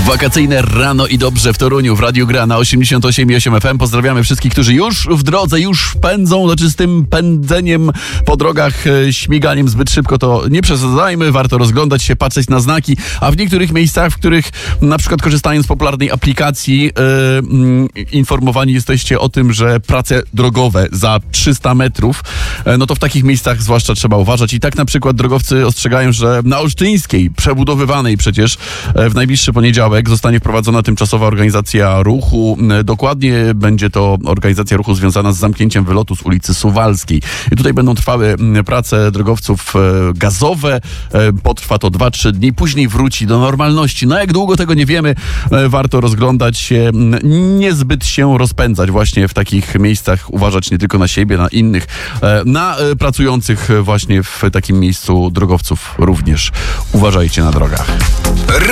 Wakacyjne rano i dobrze w Toruniu w Radiu Gra na 88,8 FM. Pozdrawiamy wszystkich, którzy już w drodze, już pędzą, znaczy z tym pędzeniem po drogach, śmiganiem zbyt szybko to nie przesadzajmy, warto rozglądać się, patrzeć na znaki, a w niektórych miejscach, w których na przykład korzystając z popularnej aplikacji informowani jesteście o tym, że prace drogowe za 300 metrów, no to w takich miejscach zwłaszcza trzeba uważać. I tak na przykład drogowcy ostrzegają, że na Olsztyńskiej, przebudowywanej przecież w najbliższy poniedziałek zostanie wprowadzona tymczasowa organizacja ruchu. Dokładnie będzie to organizacja ruchu związana z zamknięciem wylotu z ulicy Suwalskiej. I tutaj będą trwały prace drogowców gazowe. Potrwa to 2-3 dni. Później wróci do normalności. No jak długo tego nie wiemy. Warto rozglądać się, niezbyt się rozpędzać właśnie w takich miejscach. Uważać nie tylko na siebie, na innych, na pracujących właśnie w takim miejscu drogowców również. Uważajcie na drogach.